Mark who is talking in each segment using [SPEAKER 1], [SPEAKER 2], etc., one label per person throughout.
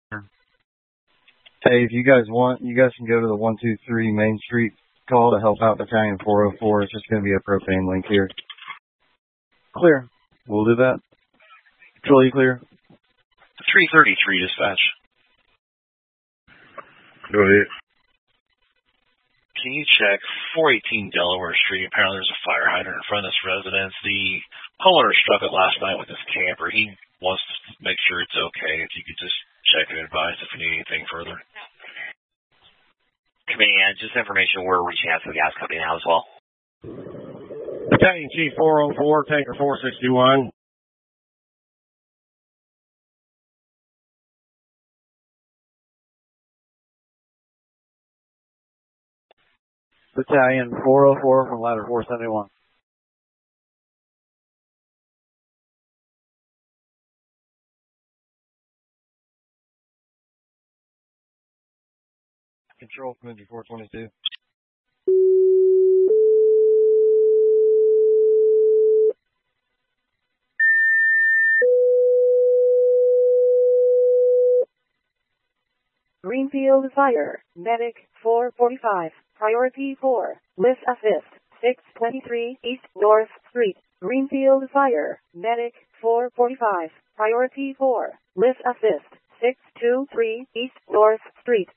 [SPEAKER 1] Hey, if you guys want, you guys can go to the 123 Main Street call to help out Battalion 404. It's just going to be a propane link here.
[SPEAKER 2] Clear.
[SPEAKER 1] We'll do that. Control, you clear?
[SPEAKER 3] 333 dispatch.
[SPEAKER 4] Go ahead.
[SPEAKER 3] Can you check 418 Delaware Street? Apparently there's a fire hydrant in front of this residence. The homeowner struck it last night with his camper. He wants to make sure it's okay. If you could just check and advise if you need anything further.
[SPEAKER 5] Command, just information we're reaching out to the gas company now as well.
[SPEAKER 4] Battalion Chief 404, Tanker 461.
[SPEAKER 2] Battalion 404 from ladder 471.
[SPEAKER 1] Control from engine 422.
[SPEAKER 6] Greenfield Fire, Medic 445, Priority 4, Lift Assist, 623 East North Street. Greenfield Fire, Medic 445, Priority 4, Lift Assist, 623 East North Street.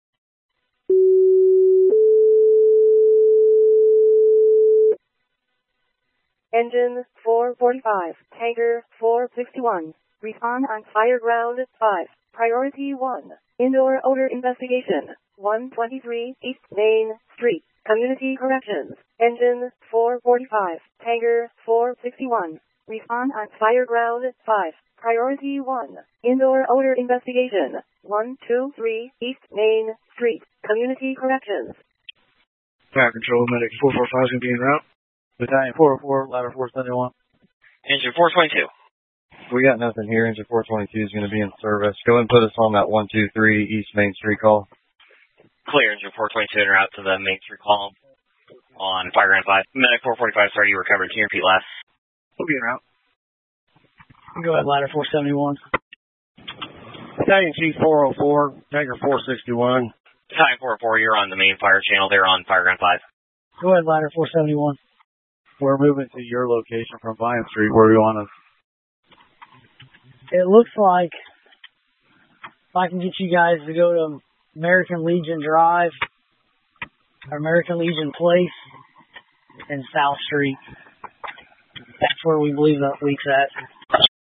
[SPEAKER 6] Engine 445, Tanker 461, Respond on Fire Ground 5, Priority 1, Indoor Odor Investigation, 123 East Main Street, Community Corrections, Engine 445, Tanker 461, Respond on Fire Ground 5, Priority 1, Indoor Odor Investigation, 123 East Main Street, Community Corrections.
[SPEAKER 2] Fire Control, Medic 445 is going to be en route. Battalion 404, ladder 471.
[SPEAKER 5] Engine 422.
[SPEAKER 1] We got nothing here. Engine 422 is going to be in service. Go ahead and put us on that 123 East Main Street call.
[SPEAKER 5] Clear, Engine 422 en route to the Main Street call on Fire Ground 5. Medic 445, sorry, you recovered. Can you repeat last?
[SPEAKER 2] We'll be en route. Go ahead, ladder 471.
[SPEAKER 4] Battalion Chief 404, Tanker 461.
[SPEAKER 5] Battalion 404, you're on the main fire channel there on Fire Ground 5.
[SPEAKER 2] Go ahead, ladder 471. We're moving to your location from Vine Street. Where do you want us?
[SPEAKER 7] It looks like if I can get you guys to go to American Legion Drive, or American Legion Place, and South Street. That's where we believe that leak's at.